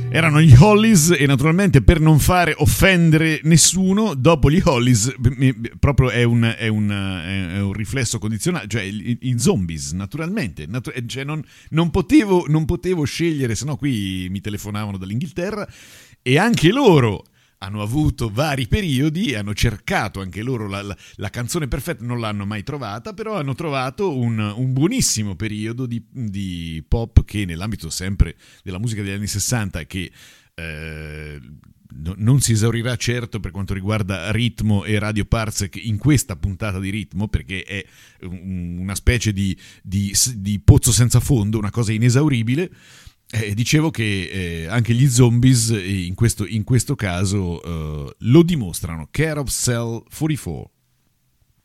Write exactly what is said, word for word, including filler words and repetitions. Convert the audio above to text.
Erano gli Hollies e naturalmente per non fare offendere nessuno, dopo gli Hollies proprio è un, è un, è un riflesso condizionale, cioè i, i Zombies naturalmente, natu- cioè non, non, potevo, non potevo scegliere, sennò qui mi telefonavano dall'Inghilterra e anche loro hanno avuto vari periodi, hanno cercato anche loro la, la, la canzone perfetta, non l'hanno mai trovata, però hanno trovato un, un buonissimo periodo di, di pop che nell'ambito sempre della musica degli anni sessanta, che eh, no, non si esaurirà certo per quanto riguarda Ritmo e Radio Parsec in questa puntata di Ritmo, perché è un, una specie di, di, di pozzo senza fondo, una cosa inesauribile. Eh, dicevo che eh, anche gli Zombies in questo, in questo caso eh, lo dimostrano. Care of Cell quarantaquattro.